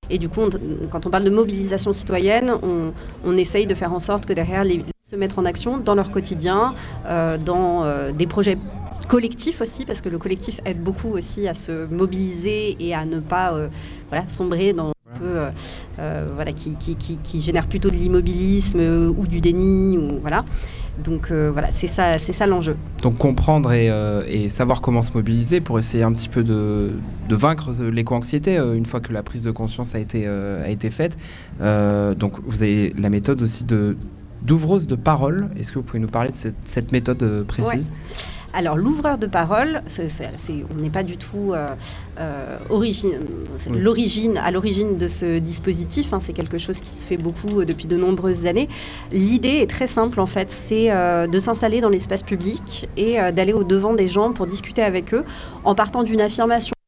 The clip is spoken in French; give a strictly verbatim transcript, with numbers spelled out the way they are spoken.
Et du coup, on, quand on parle de mobilisation citoyenne, on, on essaye de faire en sorte que derrière, les se mettre en action dans leur quotidien, euh, dans euh, des projets collectif aussi, parce que le collectif aide beaucoup aussi à se mobiliser et à ne pas euh, voilà, sombrer dans un peu, euh, euh, voilà, qui, qui, qui, qui génère plutôt de l'immobilisme euh, ou du déni. Ou, voilà. Donc euh, voilà, c'est ça, c'est ça l'enjeu. Donc comprendre et, euh, et savoir comment se mobiliser pour essayer un petit peu de, de vaincre l'éco-anxiété euh, une fois que la prise de conscience a été, euh, a été faite. Euh, donc vous avez la méthode aussi de d'ouvreuse de parole. Est-ce que vous pouvez nous parler de cette, cette méthode euh, précise ? Ouais. Alors, l'ouvreur de parole, c'est, c'est, c'est, on n'est pas du tout euh, euh, origine, c'est oui. l'origine, à l'origine de ce dispositif. Hein, c'est quelque chose qui se fait beaucoup depuis de nombreuses années. L'idée est très simple, en fait. C'est euh, de s'installer dans l'espace public et euh, d'aller au-devant des gens pour discuter avec eux en partant d'une affirmation